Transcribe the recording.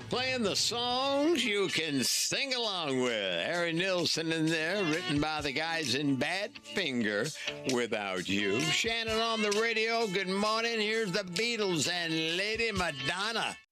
Playing the songs you can sing along with. Harry Nilsson in there, written by the guys in Badfinger, Without You. Shannon on the radio, good morning. Here's the Beatles and Lady Madonna.